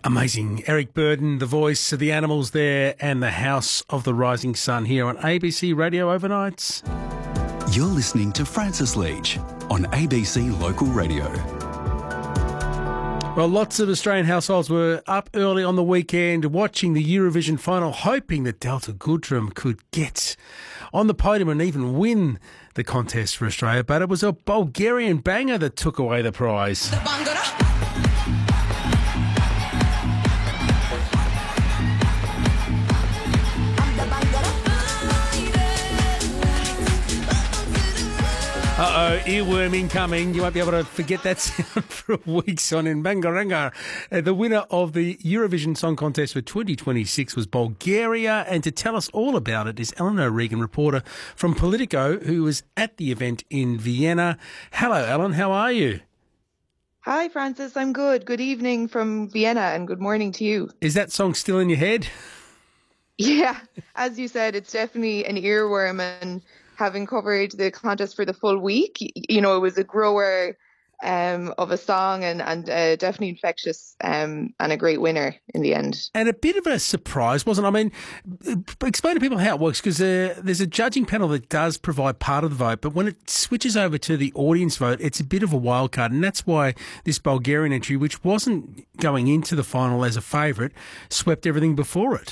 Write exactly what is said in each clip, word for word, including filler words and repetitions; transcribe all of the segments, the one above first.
Amazing. Eric Burden, the voice of the Animals there, and the House of the Rising Sun here on A B C Radio Overnights. You're listening to Francis Leach on A B C Local Radio. Well, lots of Australian households were up early on the weekend watching the Eurovision final, hoping that Delta Goodrem could get on the podium and even win the contest for Australia. But it was a Bulgarian banger that took away the prize. Uh-oh, earworm incoming. You won't be able to forget that sound for weeks on in Bangaranga. Uh, the winner of the Eurovision Song Contest for twenty twenty-six was Bulgaria. And to tell us all about it is Ellen O'Regan, reporter from Politico, who was at the event in Vienna. Hello, Ellen. How are you? Hi, Francis. I'm good. Good evening from Vienna and good morning to you. Is that song still in your head? Yeah, as you said, it's definitely an earworm, and having covered the contest for the full week, you know, it was a grower um, of a song and, and uh, definitely infectious um, and a great winner in the end. And a bit of a surprise, wasn't it? I mean, explain to people how it works, because uh, there's a judging panel that does provide part of the vote, but when it switches over to the audience vote, it's a bit of a wild card, and that's why this Bulgarian entry, which wasn't going into the final as a favourite, swept everything before it.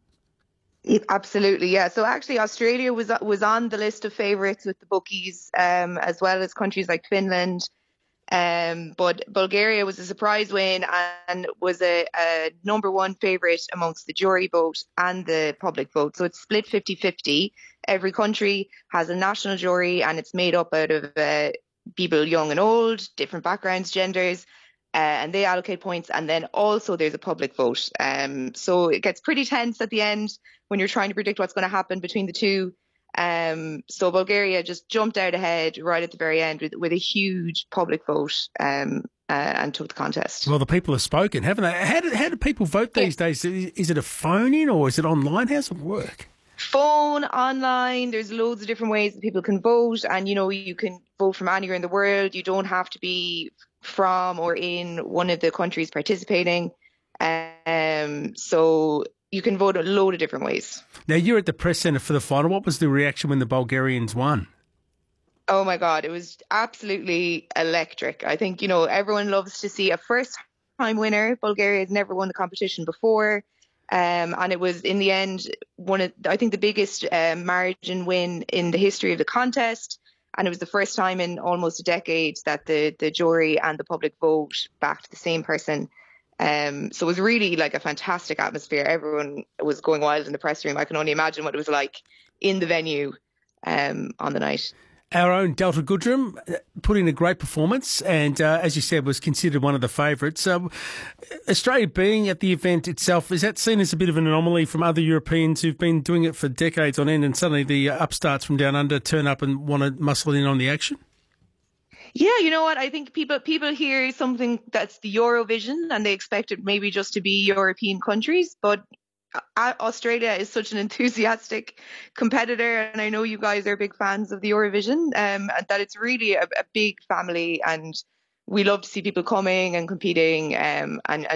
It, absolutely, yeah. So actually Australia was was on the list of favourites with the bookies, um, as well as countries like Finland. Um, but Bulgaria was a surprise win and was a, a number one favourite amongst the jury vote and the public vote. So it's split fifty-fifty. Every country has a national jury and it's made up out of uh, people young and old, different backgrounds, genders. Uh, and they allocate points, and then also there's a public vote. Um, so it gets pretty tense at the end when you're trying to predict what's going to happen between the two. Um, so Bulgaria just jumped out ahead right at the very end with, with a huge public vote um, uh, and took the contest. Well, the people have spoken, haven't they? How do, how do people vote these yeah. days? Is it a phone-in or is it online? How's it work? Phone, online, there's loads of different ways that people can vote, and you know, you can vote from anywhere in the world. You don't have to be from or in one of the countries participating. Um, so you can vote a load of different ways. Now, you're at the press centre for the final. What was the reaction when the Bulgarians won? Oh my God, it was absolutely electric. I think, you know, everyone loves to see a first-time winner. Bulgaria has never won the competition before. Um, and it was, in the end, one of, I think, the biggest uh, margin win in the history of the contest. And it was the first time in almost a decade that the, the jury and the public vote backed the same person. Um, so it was really like a fantastic atmosphere. Everyone was going wild in the press room. I can only imagine what it was like in the venue um, on the night. Our own Delta Goodrem put in a great performance and, uh, as you said, was considered one of the favourites. Uh, Australia being at the event itself, is that seen as a bit of an anomaly from other Europeans who've been doing it for decades on end, and suddenly the uh, upstarts from down under turn up and want to muscle in on the action? Yeah, you know what? I think people people hear something that's the Eurovision and they expect it maybe just to be European countries, but Australia is such an enthusiastic competitor, and I know you guys are big fans of the Eurovision, um, that it's really a, a big family, and we love to see people coming and competing um, and, and